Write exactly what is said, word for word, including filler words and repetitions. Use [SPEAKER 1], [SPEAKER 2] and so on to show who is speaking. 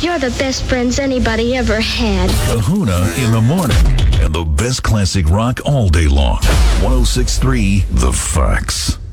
[SPEAKER 1] You're the best friends anybody ever had.
[SPEAKER 2] Kahuna in the morning. And the best classic rock all day long. one oh six point three The Fox.